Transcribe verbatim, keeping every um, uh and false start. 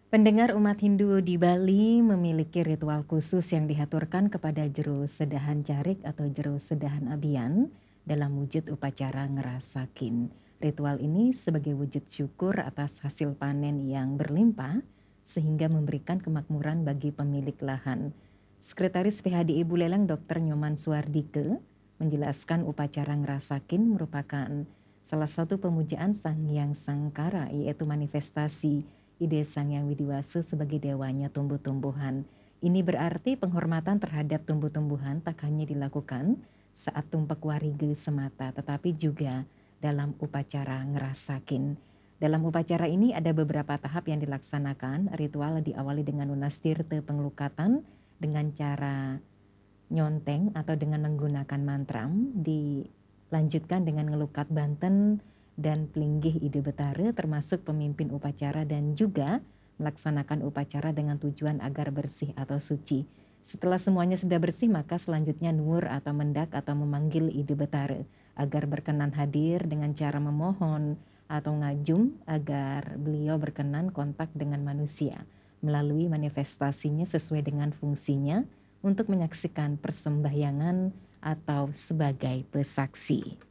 Pendengar umat Hindu di Bali memiliki ritual khusus yang dihaturkan kepada Jero Sedahan Carik atau Jero Sedahan Abian dalam wujud upacara ngerasakin. Ritual ini sebagai wujud syukur atas hasil panen yang berlimpah sehingga memberikan kemakmuran bagi pemilik lahan. Sekretaris P H D I Buleleng dokter Nyoman Suardike menjelaskan upacara ngerasakin merupakan salah satu pemujaan Sang Hyang Sangkara, yaitu manifestasi ide Sang Yang Widiwasa sebagai dewanya tumbuh-tumbuhan. Ini berarti penghormatan terhadap tumbuh-tumbuhan tak hanya dilakukan saat tumpak warige semata, tetapi juga dalam upacara ngerasakin. Dalam upacara ini ada beberapa tahap yang dilaksanakan. Ritual diawali dengan lunas tirte pengelukatan dengan cara nyonteng atau dengan menggunakan mantram, dilanjutkan dengan ngelukat banten dan pelinggih ide betare termasuk pemimpin upacara dan juga melaksanakan upacara dengan tujuan agar bersih atau suci. Setelah semuanya sudah bersih, maka selanjutnya nur atau mendak atau memanggil ide betare agar berkenan hadir dengan cara memohon atau ngajum agar beliau berkenan kontak dengan manusia melalui manifestasinya sesuai dengan fungsinya untuk menyaksikan persembahyangan atau sebagai pesaksi.